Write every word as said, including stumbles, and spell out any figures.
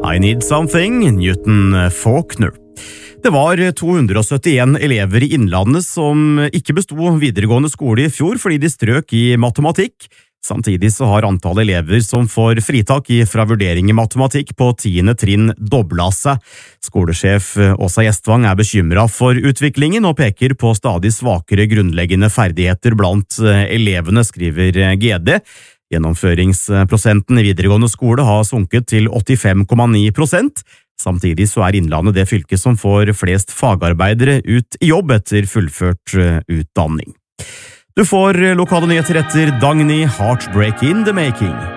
I Need Something, Newton Faulkner. Det var to hundre og syttien elever i Innlandet som ikke besto videregående skole i fjor fordi de strøk i matematikk. Samtidig så har antallet elever som får fritak fra vurdering i matematikk på tiende trinn doblet seg. Skolesjef Åsa Gjestvang er bekymret for utviklingen og peker på stadig svakere grunnleggende ferdigheter blant elevene, skriver G D. Gjennomføringsprosenten i videregående skole har sunket til åttifem komma ni prosent. Samtidig så er Innlandet det fylket som får flest fagarbeidere ut i jobb etter fullført utdanning. Du får lokale nyheter etter Dagny Heartbreak in the Making.